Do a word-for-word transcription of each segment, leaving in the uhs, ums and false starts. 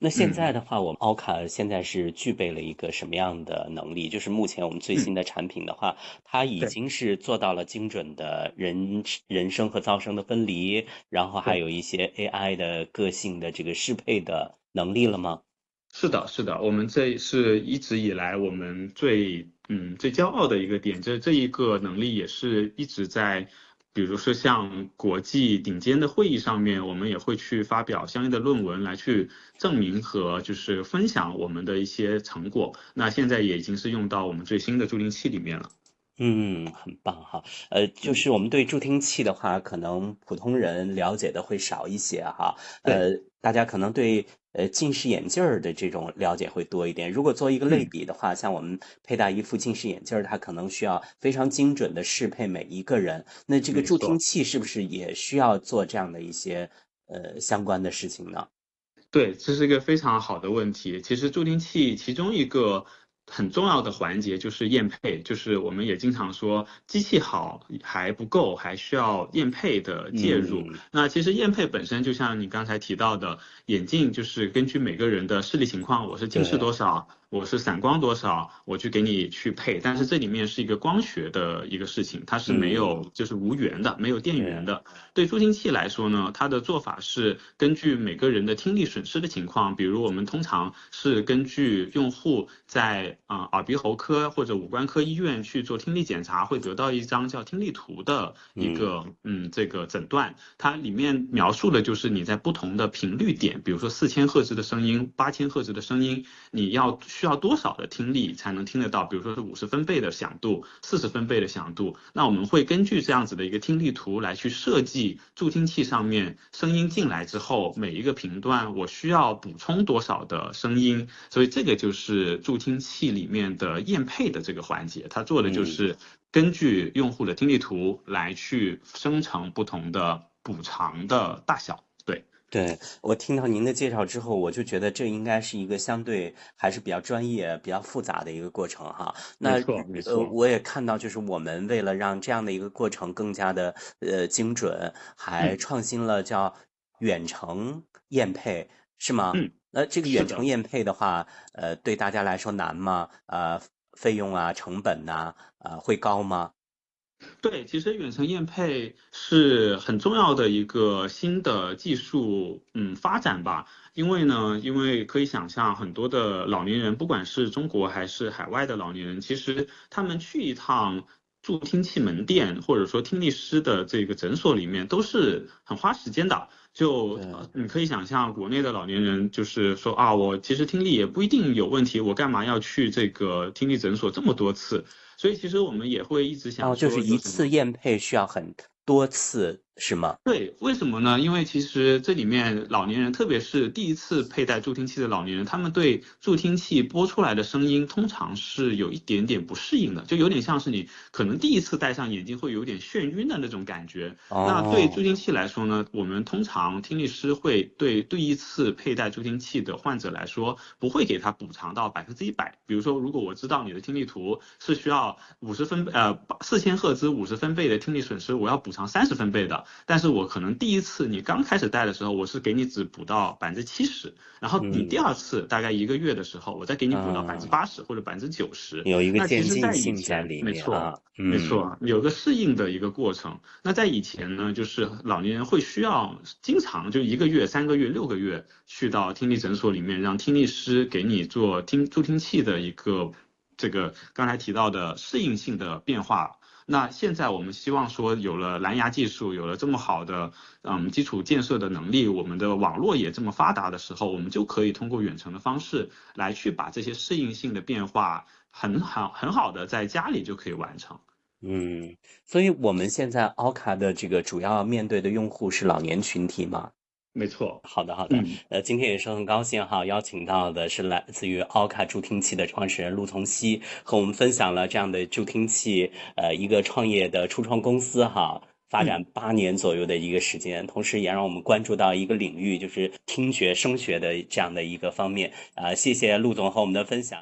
那现嗯， 在的话，我们奥卡现在是具备了一个什么样的能力？就是目前我们最新嗯， 的产品的话，它已对经是做到了精准的人人声和噪声的分离，然后还对。 有一些 A I 的个性的这个适配的能力了吗？ 是的，是的，我们这是一直以来我们最嗯最骄傲的一个点，这这一个能力也是一直在，比如说像国际顶尖的会议上面，我们也会去发表相应的论文来去证明和就是分享我们的一些成果。那现在也已经是用到我们最新的助听器里面了。 嗯，很棒哈。呃，就嗯， 是我们对助听器的话，可能普通人了解的会少一些哈。 对， 呃，大家可能对呃近视眼镜儿的这种了解会多一点。如果做一个类嗯， 比的话，像我们佩戴一副近视眼镜儿，它可能需要非常精准的适配每一个人。那这个助听没错。 器是不是也需要做这样的一些呃相关的事情呢？ 对，这是一个非常好的问题。其实助听器其中一个很重要的环节就是验配，就是我们也经常说机器好还不够，还需要验配的介入。 嗯那其实验配本身就像你刚才提到的，眼镜就是根据每个人的视力情况，我是近视对， 多少，我是散光多少，我去给你去配。但是这里面是一个光学的一个事情，它是没嗯有就是无源的，没有电源对， 的。对助听器来说呢，它的做法是根据每个人的听力损失的情况，比如我们通常是根据用户在啊、呃耳鼻喉科或者五官科医院去做听力检查，会得到一张叫听力图的一嗯个嗯这个诊断，它里面描述的就是你在不同的频率点，比如说四千赫兹的声音、八千赫兹的声音，你要需要多少的听力才能听得到？比如说是五十分贝的响度、四十分贝的响度，那我们会根据这样子的一个听力图来去设计助听器上面声音进来之后，每一个频段我需要补充多少的声音，所以这个就是助听器里面的验配的这个环节，它做的就嗯。 是根据用户的听力图来去生成不同的补偿的大小。对， 对，我听到您的介绍之后，我就觉得这应该是一个相对还是比较专业、比较复杂的一个过程哈。那没错，没呃， 错。 我也看到，就是我们为了让这样的一个过程更加的呃精准，还嗯创新了叫远程验配，是吗？ 嗯， 那这个是的。 远程验配的话，呃，对大家来说难吗？呃，费用啊、成本呐、呃，会高吗？ 对，其实远程验配是很重要的一个新的技术，嗯，发展吧。因为呢，因为可以想象很多的老年人，不管是中国还是海外的老年人，其实他们去一趟助听器门店或者说听力师的这个诊所里面，都是很花时间的。就对。 呃你可以想象，国内的老年人就是说啊，我其实听力也不一定有问题，我干嘛要去这个听力诊所这么多次？所以其实我们也会一直想哦，就是说，有什么一次验配需要很多次，是吗？ 对，为什么呢？因为其实这里面老年人，特别是第一次佩戴助听器的老年人，他们对助听器播出来的声音通常是有一点点不适应的，就有点像是你可能第一次戴上眼镜会有点眩晕的那种感觉。那对助哦， 听器来说呢，我们通常听力师会对第一次佩戴助听器的患者来说，不会给他补偿到百分之一百。比如说，如果我知道你的听力图是需要五十分呃四千赫兹五十分贝的听力损失，我要补偿三十分贝的，但是我可能第一次你刚开始戴的时候，我是给你只补到百分之七十，然后你第嗯二次大概一个月的时候，我再给你补到百分之嗯， 八十或者百分之九十。 有一个那其实， 渐进在以性在前， 里没错。 面啊，嗯没错，有个适应的一个过程。那在以前呢，就是老年人会需要经常就一个月、三个月、六个月去到听力诊所里面，让听力师给你做听助听器的一个这个刚才提到的适应性的变化。那现在我们希望说，有了蓝牙技术，有了这么好的嗯基础建设的能力，我们的网络也这么发达的时候，我们就可以通过远程的方式来去把这些适应性的变化很好很好的在家里就可以完成。 嗯，所以我们现在 a 卡的这个主要面对的用户是老年群体嘛？ 没错。 好的，好的， 嗯呃，今天也是很高兴哈，邀请到的是来自于奥卡助听器的创始人陆从熙，和我们分享了这样的助听器，呃，一个创业的初创公司哈，发展嗯， 八年左右的一个时间，同时也让我们关注到一个领域，就是听觉声学的这样的一个方面，啊、谢謝陸總和我們的分享。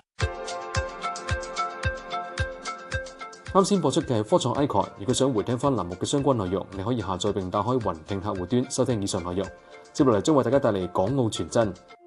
啱先播出嘅係科創 icon，如果想回聽翻欄目嘅相關內容，你可以下載並打開雲聽客戶端收聽以上內容。接落嚟將為大家帶嚟港澳傳真。